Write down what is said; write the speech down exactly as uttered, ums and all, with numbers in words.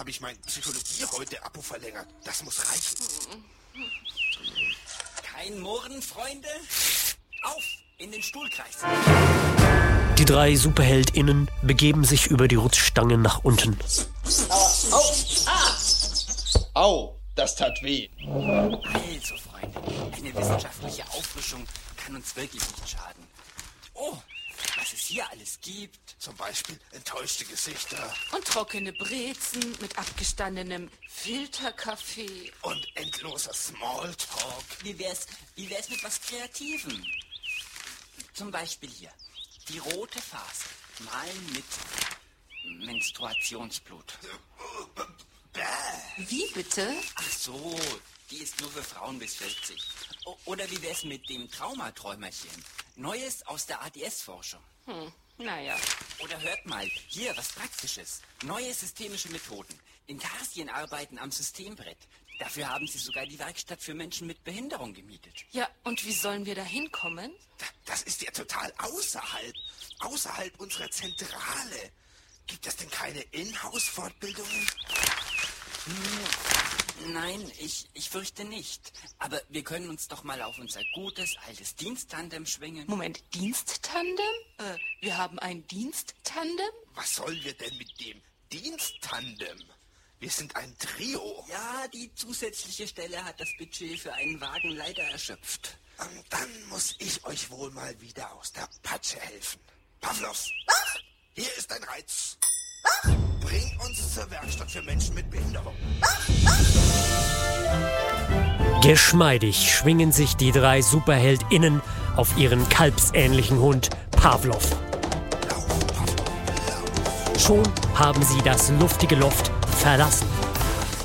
habe ich mein Psychologie-heute-Abo verlängert. Das muss reichen. Kein Murren, Freunde. Auf, in den Stuhlkreis. Die drei SuperheldInnen begeben sich über die Rutschstange nach unten. Au, au, ah! Au, das tat weh. Also, Freunde, eine wissenschaftliche Auffrischung kann uns wirklich nicht schaden. Oh, was es hier alles gibt. Zum Beispiel enttäuschte Gesichter. Und trockene Brezen mit abgestandenem Filterkaffee. Und endloser Smalltalk. Wie wär's, wie wär's mit was Kreativem? Zum Beispiel hier. Die rote Phase. Malen mit Menstruationsblut. Wie bitte? Ach so, die ist nur für Frauen bis vierzig. O- oder wie wär's mit dem Traumaträumerchen? Neues aus der A D S-Forschung. Hm, naja. Oder hört mal, hier was Praktisches. Neue systemische Methoden. Intarsien arbeiten am Systembrett. Dafür haben sie sogar die Werkstatt für Menschen mit Behinderung gemietet. Ja, und wie sollen wir da hinkommen? Das ist ja total außerhalb. Außerhalb unserer Zentrale. Gibt es denn keine Inhouse-Fortbildungen? Nein, ich, ich fürchte nicht. Aber wir können uns doch mal auf unser gutes, altes Diensttandem schwingen. Moment, Diensttandem? Äh, wir haben ein Diensttandem? Was sollen wir denn mit dem Diensttandem? Wir sind ein Trio. Ja, die zusätzliche Stelle hat das Budget für einen Wagen leider erschöpft. Und dann muss ich euch wohl mal wieder aus der Patsche helfen. Pavlos, hier ist ein Reiz. Bring uns zur Werkstatt für Menschen mit Behinderung. Geschmeidig schwingen sich die drei SuperheldInnen auf ihren kalbsähnlichen Hund Pavlov. Lauf, Pavlov, lauf. Schon haben sie das luftige Loft verlassen.